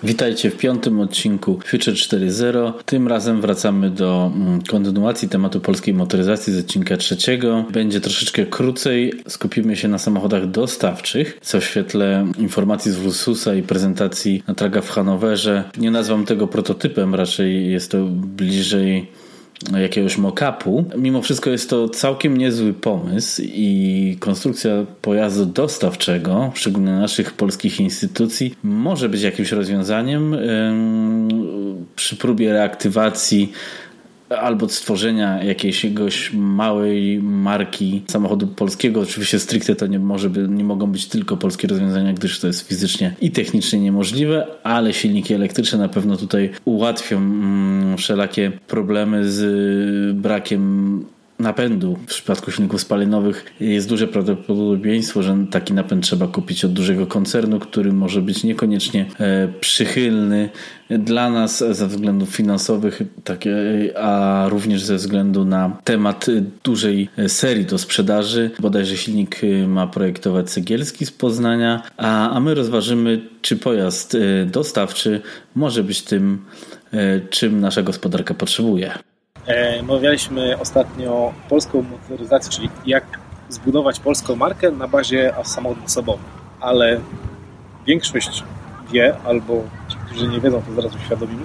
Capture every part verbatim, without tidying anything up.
Witajcie w piątym odcinku Future cztery zero. Tym razem wracamy do kontynuacji tematu polskiej motoryzacji z odcinka trzeciego. Będzie troszeczkę krócej. Skupimy się na samochodach dostawczych, co w świetle informacji z Ursusa i prezentacji na targach w Hanowerze. Nie nazwam tego prototypem, raczej jest to bliżej jakiegoś mock-upu. Mimo wszystko jest to całkiem niezły pomysł i konstrukcja pojazdu dostawczego, szczególnie naszych polskich instytucji, może być jakimś rozwiązaniem yy, przy próbie reaktywacji albo stworzenia jakiejś małej marki samochodu polskiego. Oczywiście stricte to nie, może by, nie mogą być tylko polskie rozwiązania, gdyż to jest fizycznie i technicznie niemożliwe, ale silniki elektryczne na pewno tutaj ułatwią mm, wszelakie problemy z brakiem napędu. W przypadku silników spalinowych jest duże prawdopodobieństwo, że taki napęd trzeba kupić od dużego koncernu, który może być niekoniecznie e, przychylny dla nas ze względów finansowych, takie, a również ze względu na temat dużej serii do sprzedaży. Bodajże silnik ma projektować Cegielski z Poznania, a, a my rozważymy, czy pojazd dostawczy może być tym, czym nasza gospodarka potrzebuje. Omawialiśmy ostatnio polską motoryzację, czyli jak zbudować polską markę na bazie samochodów osobowych, ale większość wie, albo ci, którzy nie wiedzą, to zaraz uświadomimy,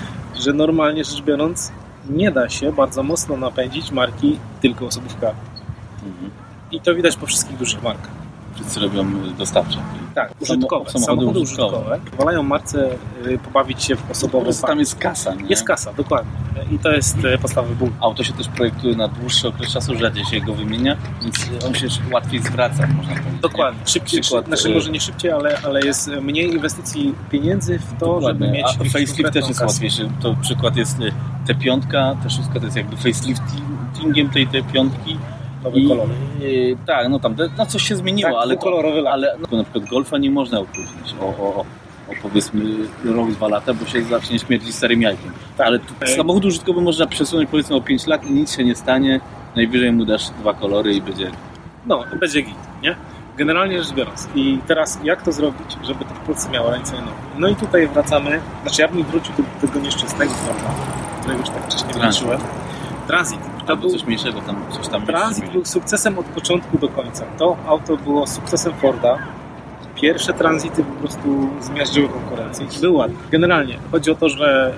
że normalnie rzecz biorąc nie da się bardzo mocno napędzić marki tylko osobówkami. Mhm. I to widać po wszystkich dużych markach. Wszyscy robią dostawcze. Tak, użytkowe. Samochody, samochody użytkowe. użytkowe. Pozwalają marce pobawić się w osobowym. Tam jest kasa, nie? Jest kasa, dokładnie. I to jest podstawowy ból. Auto się też projektuje na dłuższy okres czasu, rzadziej się go wymienia, więc on się łatwiej zwraca, można powiedzieć. Dokładnie. Szybciej, Przykład, znaczy może nie szybciej, ale, ale jest mniej inwestycji pieniędzy w to, dokładnie. Żeby mieć... A facelift też jest kasę. łatwiejszy. To przykład jest T pięć, T sześć to jest jakby faceliftingiem tej T pięć. Nowe I, kolory. Yy, tak, no tam no coś się zmieniło, tak, ale, kolorowy ale no, na przykład Golfa nie można opóźnić o, o, o powiedzmy rok, dwa lata, bo się zacznie śmierdzić starym jajkiem. Tak. Ale tu, samochód użytkowy można przesunąć powiedzmy o pięć lat i nic się nie stanie, najwyżej mu dasz dwa kolory i będzie... No, będzie git, nie? Generalnie rzecz biorąc. I teraz jak to zrobić, żeby to w Polsce miało ręce i nogi? No i tutaj wracamy, znaczy ja bym wrócił do tego nieszczęsnego, prawda, którego już tak wcześniej wróciłem. Transit. To był coś mniejszego, tam coś tam. Transit był sukcesem od początku do końca. To auto było sukcesem Forda. Pierwsze Transity po prostu zmiażdżyły konkurencję. Był ładny. Generalnie chodzi o to, że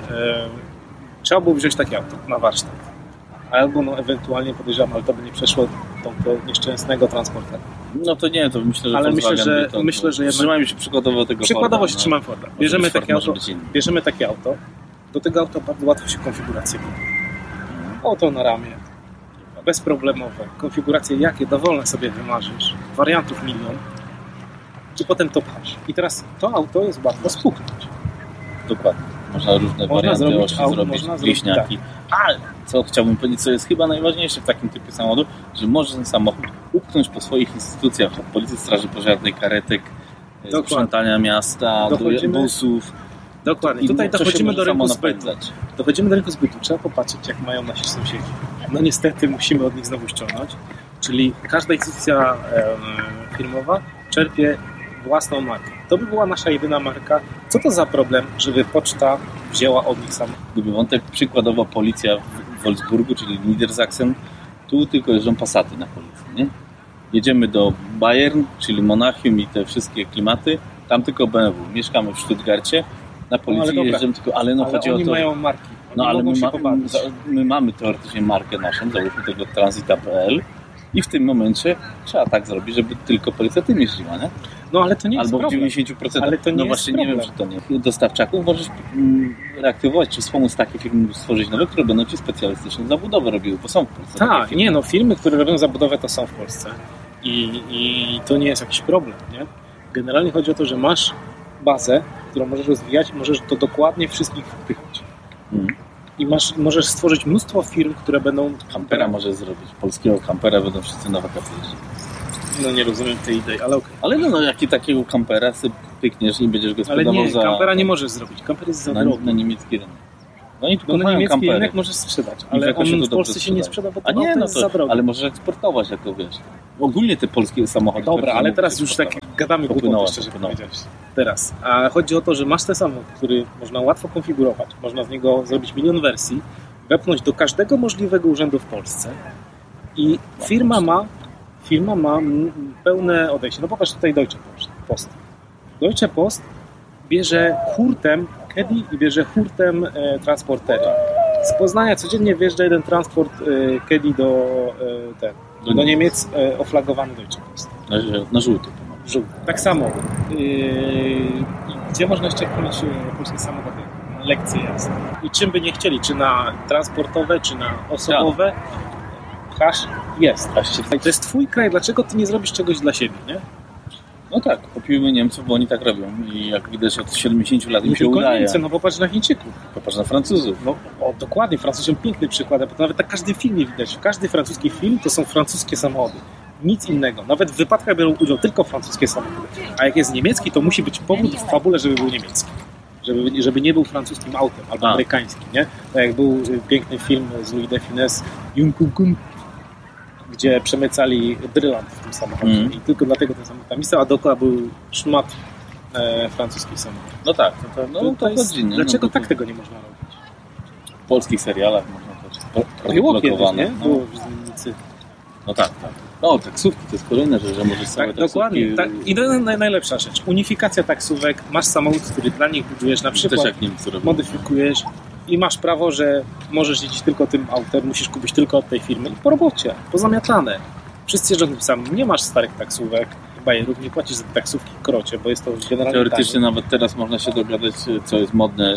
e, trzeba było wziąć takie auto na warsztat. Albo no ewentualnie podejrzewam, ale to by nie przeszło do nieszczęsnego transportera. No to nie, to myślę, że ale myślę, że to, myślę, że jednak... trzymajmy się przykładowo tego Przykładowo Forda, się no. trzymam Forda. Bierzemy takie auto, bierzemy takie auto. Do tego auta bardzo łatwo się konfigurację kupi. Auto na ramię, bezproblemowe, konfiguracje jakie dowolne sobie wymarzysz, wariantów milion i potem to pchasz. I teraz to auto jest łatwo spuknąć. Dokładnie. Można różne można warianty zrobić, osi auto, zrobić, można wieśniaki. Tak. Ale co chciałbym powiedzieć, co jest chyba najważniejsze w takim typie samochodu, że możesz ten samochód upchnąć po swoich instytucjach, od policji, straży pożarnej, karetek, Dokładnie. sprzątania miasta, Dochodzimy... busów. Dokładnie. I tutaj dochodzimy do rynku zbytu. Dochodzimy do rynku zbytu. Trzeba popatrzeć, jak mają nasi sąsiedzi. No niestety musimy od nich znowu ściągnąć. Czyli każda instytucja e, firmowa czerpie własną markę. To by była nasza jedyna marka. Co to za problem, żeby poczta wzięła od nich samochód? Gdyby wątek przykładowo policja w Wolfsburgu, czyli Niedersachsen, tu tylko jeżdżą Passaty na policji, nie? Jedziemy do Bayern, czyli Monachium i te wszystkie klimaty. Tam tylko B M W. Mieszkamy w Stuttgarcie. Na policji no, jeżdżą tylko, ale no ale chodzi oni o to... mają marki. Oni no ale my, ma, my, my mamy teoretycznie markę naszą, załóżmy tego Transita kropka p l i w tym momencie trzeba tak zrobić, żeby tylko policja tym jeździła, nie? No ale to nie jest Albo problem. w dziewięćdziesiąt procent. Ale to nie no jest właśnie problem. Nie wiem, czy to nie. Dostawczaków możesz mm, reaktywować, czy wspomóc takie firmy, stworzyć nowe, które będą ci specjalistyczną zabudowę robiły, bo są w Polsce. Tak, nie no, firmy, które robią zabudowę, to są w Polsce. I, i to nie jest jakiś problem, nie? Generalnie chodzi o to, że masz bazę, którą możesz rozwijać i możesz to dokładnie wszystkich wpychać. Hmm. I masz, możesz stworzyć mnóstwo firm, które będą... Kampera możesz zrobić. Polskiego kampera będą wszyscy na wakacje jeździć. No nie rozumiem tej idei, ale okej. Okay. Ale no, no jaki takiego kampera sobie pykniesz i będziesz go sprzedawał za... Ale nie, za... kampera nie możesz zrobić. Kamper jest za na, drogi. Na niemiecki rynek. No i no na niemiecki kampery. Rynek możesz sprzedać, ale on w Polsce się nie sprzeda, bo to, A nie, no jest za drogi. Ale możesz eksportować, jako wiesz. Ogólnie te polskie samochody... Dobra, ale teraz już tak gadamy głupoty, szczerze powiedziawszy. Teraz. A chodzi o to, że masz ten samochód, który można łatwo konfigurować, można z niego zrobić milion wersji, wepchnąć do każdego możliwego urzędu w Polsce i firma ma firma ma pełne odejście. No popatrz tutaj Deutsche Post. Deutsche Post bierze hurtem Caddy i bierze hurtem e, transportery. Z Poznania codziennie wjeżdża jeden transport e, Caddy do, e, ten, do, do Niemiec e, oflagowany Deutsche Post. Na, na żółty. Żółty. Tak samo. Yy, gdzie można jeszcze kupić polskie samochody? Na lekcje jazdy. I czym by nie chcieli, czy na transportowe, czy na osobowe, hasz jest. To jest twój kraj, dlaczego ty nie zrobisz czegoś dla siebie, nie? No tak, kupimy Niemców, bo oni tak robią i jak widać od siedemdziesięciu lat im się tylko udaje. Niemcy, no popatrz na Chińczyków. Popatrz na Francuzów. No o, dokładnie, Francuzi są pięknym przykładem, bo to nawet na każdym filmie widać. Każdy francuski film to są francuskie samochody. Nic innego. Nawet w wypadkach biorą udział tylko francuskie samochody. A jak jest niemiecki, to musi być powód w fabule, żeby był niemiecki. Żeby, żeby nie był francuskim autem albo A. amerykańskim, nie? Tak jak był piękny film z Louis de Funès, Jung Kung Kung, gdzie przemycali brylant w tym samochodzie mm. i tylko dlatego ten samochód tam istniał, a dookoła był szmat e, francuskich samochodów. No tak. No to, no, to, to jest, jest, dlaczego no, tak tego nie można robić? W polskich serialach można to było kiedyś, nie? No. Było w Zmiennicy. No tak, tak. No, taksówki to jest kolejna rzecz, że możesz sobie tak, dokładnie. Tak. I to jest najlepsza rzecz. Unifikacja taksówek. Masz samochód, który dla nich budujesz, na przykład też jak Niemcy robią. Modyfikujesz i masz prawo, że możesz jeździć tylko tym autem, musisz kupić tylko od tej firmy i po robocie, pozamiatane. Wszyscy jeżdżą tym samym. Nie masz starych taksówek, bajerów, nie płacisz za taksówki krocie, bo jest to generalnie teoretycznie tanie. Nawet teraz można się dogadać, co jest modne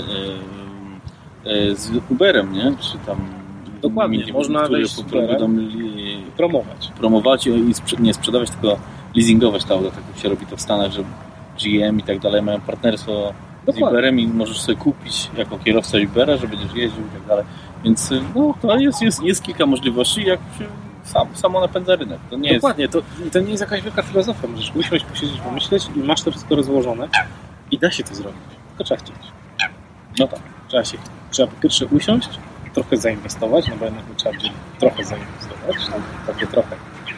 yy, yy, z Uberem, nie? Czy tam dokładnie, nie, można wejść z Uberem, li, promować. Promować i sprze- nie sprzedawać, tylko leasingować to auto, tak jak się robi to w Stanach, że G M i tak dalej mają partnerstwo dokładnie. Z Uberem i możesz sobie kupić jako kierowca Ubera, że będziesz jeździł i tak dalej. Więc no, to jest, jest, jest kilka możliwości, jak się sam, samo napędza rynek. To nie dokładnie, jest... to, to nie jest jakaś wielka filozofia. Możesz usiąść, posiedzieć, pomyśleć i masz to wszystko rozłożone i da się to zrobić. Tylko trzeba chcieć. No tak. Trzeba się trzeba po pierwsze usiąść, trochę zainwestować, no bo jednak trzeba będzie trochę zainwestować, no, takie trochę.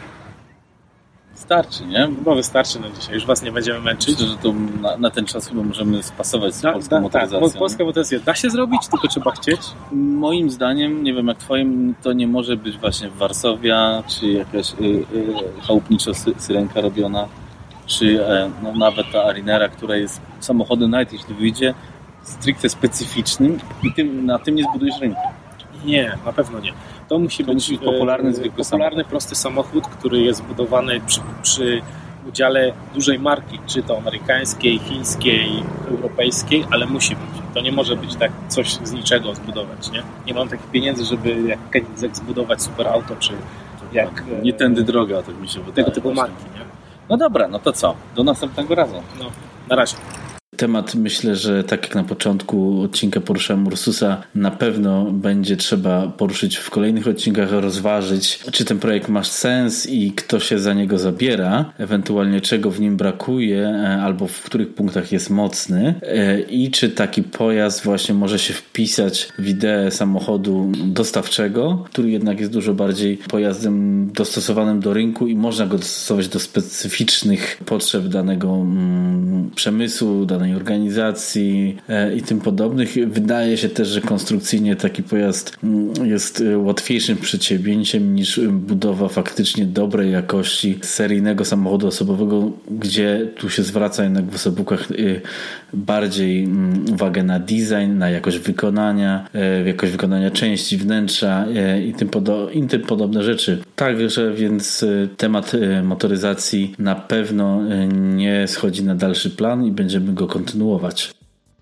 Starczy, nie? Bo wystarczy na dzisiaj, już was nie będziemy męczyć. Myślę, że to na, na ten czas chyba możemy spasować z da, polską da, motoryzacją. Tak, polską motoryzację da się zrobić, tylko trzeba chcieć. Moim zdaniem, nie wiem jak twoim, to nie może być właśnie Warszawia, czy jakaś y, y, chałupniczo sy, syrenka robiona, czy y, no, nawet ta Arinera, która jest samochodem, nawet jeśli wyjdzie, stricte specyficznym i tym, na tym nie zbudujesz rynku. Nie, na pewno nie. To musi to być musi popularny, zwykły popularny, samochód. prosty samochód, który jest budowany przy, przy udziale dużej marki, czy to amerykańskiej, chińskiej, europejskiej, ale musi być. To nie może być tak coś z niczego zbudować, nie? Nie mam takich pieniędzy, żeby jak Koenigsegg zbudować super auto, czy jak... Nie tędy droga, tak mi się wydaje. Tego typu marki, nie? No dobra, no to co? Do następnego razu. No, na razie. Temat, myślę, że tak jak na początku odcinka poruszałem Ursusa, na pewno będzie trzeba poruszyć w kolejnych odcinkach, rozważyć, czy ten projekt ma sens i kto się za niego zabiera, ewentualnie czego w nim brakuje, albo w których punktach jest mocny i czy taki pojazd właśnie może się wpisać w ideę samochodu dostawczego, który jednak jest dużo bardziej pojazdem dostosowanym do rynku i można go dostosować do specyficznych potrzeb danego mm, przemysłu, danej organizacji e, i tym podobnych. Wydaje się też, że konstrukcyjnie taki pojazd jest łatwiejszym przedsięwzięciem niż budowa faktycznie dobrej jakości seryjnego samochodu osobowego, gdzie tu się zwraca jednak w osobówkach bardziej uwagę na design, na jakość wykonania, e, jakość wykonania części, wnętrza e, i, tym podo- i tym podobne rzeczy. Także więc temat motoryzacji na pewno nie schodzi na dalszy plan i będziemy go kontynuować.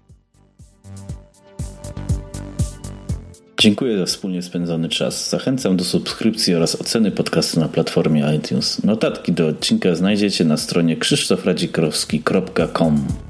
Dziękuję za wspólnie spędzony czas. Zachęcam do subskrypcji oraz oceny podcastu na platformie iTunes. Notatki do odcinka znajdziecie na stronie krzysztof radzikrowski kropka com.